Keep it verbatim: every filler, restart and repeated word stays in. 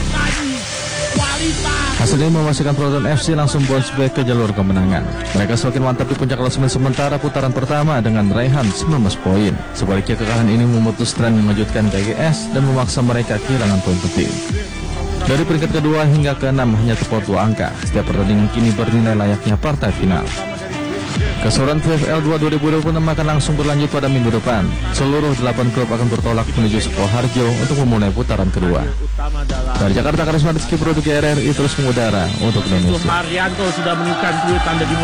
Hasil ini memastikan Proton F C langsung bounce back ke jalur kemenangan. Mereka semakin mantap di puncak klasemen sementara putaran pertama dengan raihan sembilan belas poin. Sebaliknya kekalahan ini memutus tren mengejutkan K G S dan memaksa mereka kehilangan poin penting. Dari peringkat kedua hingga keenam hanya terpaut dua angka. Setiap pertandingan kini bernilai layaknya partai final. Keseluruhan V F L dua dua ribu dua puluh enam akan langsung berlanjut pada minggu depan. Seluruh delapan klub akan bertolak menuju Sukoharjo untuk memulai putaran kedua. Dari Jakarta, Karisma Rizky Produk R R I terus mengudara untuk Indonesia. Haryanto sudah menunjukkan tweet tanda